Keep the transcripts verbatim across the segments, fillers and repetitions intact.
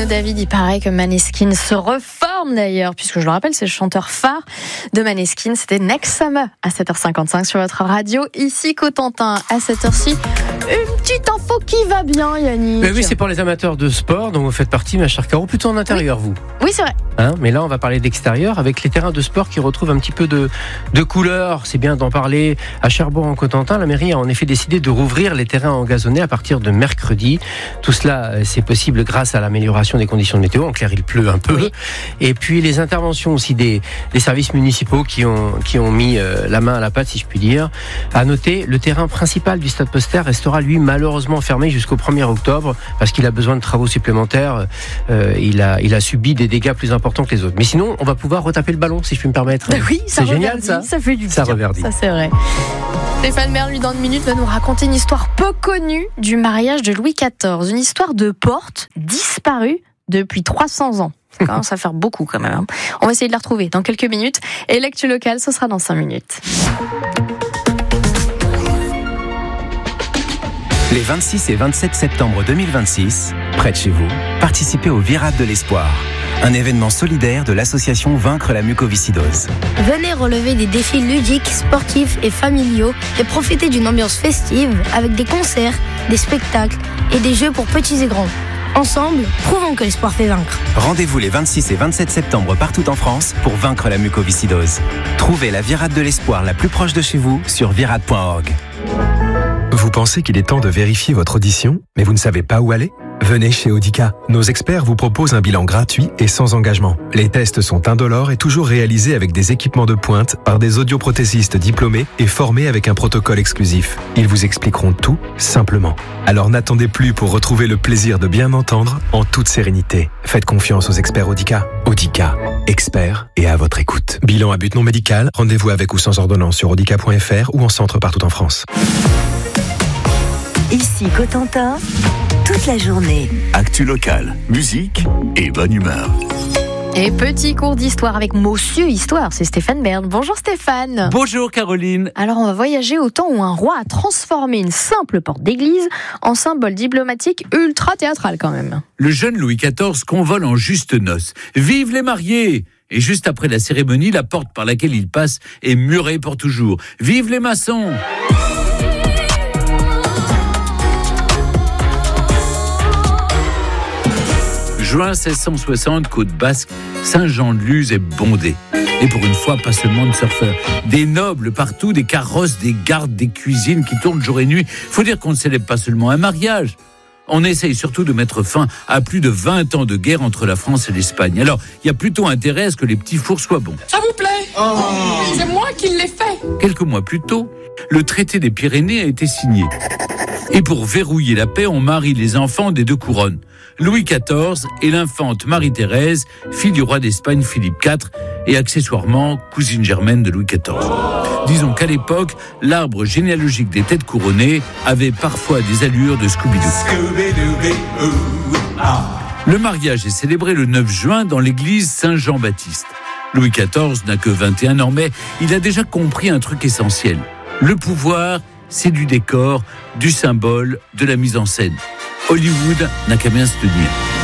David, il paraît que Maneskin se reforme d'ailleurs, puisque je le rappelle, c'est le chanteur phare de Maneskin. C'était Next Summer à sept heures cinquante-cinq sur votre radio. Ici, Cotentin, à cette heure-ci, une petite info qui va bien, Yannick. Mais oui, c'est pour les amateurs de sport, dont vous faites partie, ma chère Caro, plutôt en intérieur, oui. vous. Oui, c'est vrai. Hein, mais là, on va parler d'extérieur, avec les terrains de sport qui retrouvent un petit peu de, de couleur. C'est bien d'en parler. À Cherbourg, en Cotentin, la mairie a en effet décidé de rouvrir les terrains engazonnés à partir de mercredi. Tout cela, c'est possible grâce à l'amélioration des conditions de météo. En clair, il pleut un peu. Oui. Et puis, les interventions aussi des, des services municipaux qui ont, qui ont mis euh, la main à la pâte, si je puis dire. À noter, le terrain principal du Stade Poster restera, lui, malheureusement fermé jusqu'au premier octobre parce qu'il a besoin de travaux supplémentaires. Euh, il, a, il a subi des dégâts plus importants que les autres. Mais sinon, on va pouvoir retaper le ballon, si je puis me permettre. Oui, ça c'est génial, ça. Ça fait du bien. Ça reverdit. Ça, c'est vrai. Stéphane Bern, lui, dans une minute, va nous raconter une histoire peu connue du mariage de Louis quatorze. Une histoire de porte disparue depuis trois cents ans. Ça commence à faire beaucoup quand même. Hein. On va essayer de la retrouver dans quelques minutes. Et l'actu locale, ce sera dans cinq minutes. Les vingt-six et vingt-sept septembre deux mille vingt-six, près de chez vous, participez au Virade de l'Espoir, un événement solidaire de l'association Vaincre la mucoviscidose. Venez relever des défis ludiques, sportifs et familiaux et profiter d'une ambiance festive avec des concerts, des spectacles et des jeux pour petits et grands. Ensemble, prouvons que l'espoir fait vaincre. Rendez-vous les vingt-six et vingt-sept septembre partout en France pour vaincre la mucoviscidose. Trouvez la Virade de l'Espoir la plus proche de chez vous sur virade point org. Vous pensez qu'il est temps de vérifier votre audition, mais vous ne savez pas où aller ? Venez chez Audica. Nos experts vous proposent un bilan gratuit et sans engagement. Les tests sont indolores et toujours réalisés avec des équipements de pointe par des audioprothésistes diplômés et formés avec un protocole exclusif. Ils vous expliqueront tout simplement. Alors n'attendez plus pour retrouver le plaisir de bien entendre en toute sérénité. Faites confiance aux experts Audica. Audica, experts et à votre écoute. Bilan à but non médical, rendez-vous avec ou sans ordonnance sur audica point f r ou en centre partout en France. Ici Cotentin, toute la journée. Actu locale, musique et bonne humeur. Et petit cours d'histoire avec Monsieur Histoire, c'est Stéphane Bern. Bonjour Stéphane. Bonjour Caroline. Alors on va voyager au temps où un roi a transformé une simple porte d'église en symbole diplomatique ultra théâtral quand même. Le jeune Louis quatorze convole en juste noces. Vive les mariés! Et juste après la cérémonie, la porte par laquelle il passe est murée pour toujours. Vive les maçons! Juin seize cent soixante, côte basque, Saint-Jean-de-Luz est bondé. Et pour une fois, pas seulement de surfeurs. Des nobles partout, des carrosses, des gardes, des cuisines qui tournent jour et nuit. Faut dire qu'on ne célèbre pas seulement un mariage. On essaye surtout de mettre fin à plus de vingt ans de guerre entre la France et l'Espagne. Alors, il y a plutôt intérêt à ce que les petits fours soient bons. Ça vous plaît ? Oh. C'est moi qui l'ai fait. Quelques mois plus tôt, le traité des Pyrénées a été signé. Et pour verrouiller la paix, on marie les enfants des deux couronnes. Louis quatorze et l'infante Marie-Thérèse, fille du roi d'Espagne Philippe quatre, et accessoirement cousine germaine de Louis quatorze. Disons qu'à l'époque, l'arbre généalogique des têtes couronnées avait parfois des allures de Scooby-Doo. Le mariage est célébré le neuf juin dans l'église Saint-Jean-Baptiste. Louis quatorze n'a que vingt et un ans, mais il a déjà compris un truc essentiel. Le pouvoir, c'est du décor, du symbole, de la mise en scène. Hollywood n'a qu'à bien se tenir.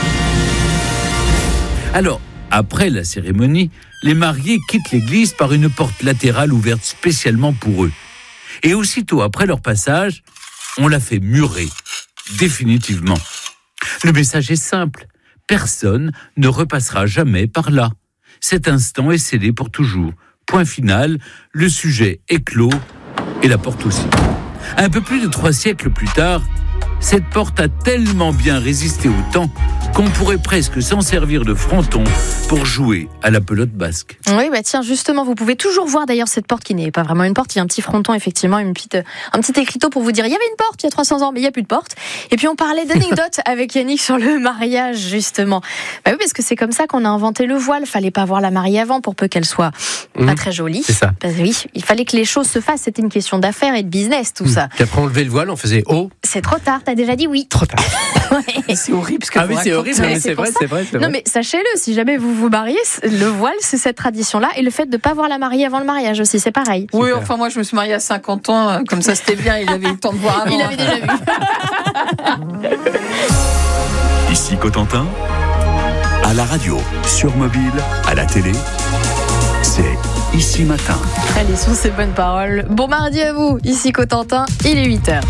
Alors, après la cérémonie, les mariés quittent l'église par une porte latérale ouverte spécialement pour eux. Et aussitôt après leur passage, on la fait murer, définitivement. Le message est simple, personne ne repassera jamais par là. Cet instant est scellé pour toujours. Point final, le sujet est clos et la porte aussi. Un peu plus de trois siècles plus tard, cette porte a tellement bien résisté au temps qu'on pourrait presque s'en servir de fronton pour jouer à la pelote basque. Oui, bah tiens, justement, vous pouvez toujours voir d'ailleurs cette porte qui n'est pas vraiment une porte, il y a un petit fronton, effectivement, une petite, un petit écriteau pour vous dire il y avait une porte il y a trois cents ans, mais il n'y a plus de porte. Et puis on parlait d'anecdotes avec Yannick sur le mariage, justement. Bah oui, parce que c'est comme ça qu'on a inventé le voile, fallait pas voir la mariée avant pour peu qu'elle soit mmh, pas très jolie. C'est ça. Bah oui, il fallait que les choses se fassent, c'était une question d'affaires et de business, tout mmh. ça. Puis après on levait le voile, on faisait oh. C'est trop tard, t'as déjà dit oui. Trop tard. Ouais. C'est horrible ce que ah vous oui, c'est horrible, mais, mais c'est, vrai, c'est vrai, c'est vrai. Non mais sachez-le, si jamais vous vous mariez, le voile c'est cette tradition-là et le fait de ne pas voir la mariée avant le mariage aussi, c'est pareil. Oui, Super. enfin moi je me suis mariée à cinquante ans, comme ça c'était bien, il avait eu le temps de voir avant. Il avait déjà vu. Ici Cotentin, À la radio, sur mobile, à la télé, c'est Ici Matin. Allez, sur ces bonnes paroles. Bon mardi à vous, ici Cotentin, il est huit heures.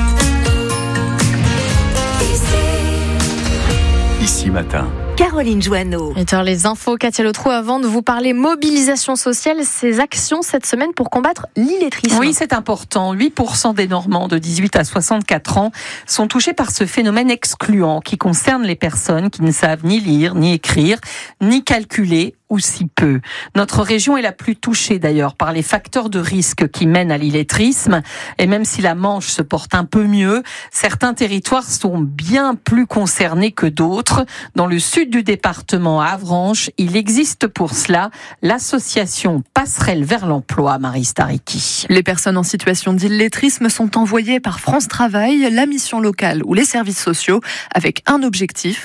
Ici Matin. Caroline Joanneau. huit heures, les infos, Katia Letrou, avant de vous parler mobilisation sociale, ces actions cette semaine pour combattre l'illettrisme. Oui, c'est important. huit pour cent des Normands de dix-huit à soixante-quatre ans sont touchés par ce phénomène excluant qui concerne les personnes qui ne savent ni lire, ni écrire, ni calculer, ou si peu. Notre région est la plus touchée d'ailleurs par les facteurs de risque qui mènent à l'illettrisme. Et même si la Manche se porte un peu mieux, certains territoires sont bien plus concernés que d'autres. Dans le sud du département, à Avranches, il existe pour cela l'association Passerelle vers l'emploi, Marie Stariki. Les personnes en situation d'illettrisme sont envoyées par France Travail, la mission locale ou les services sociaux avec un objectif,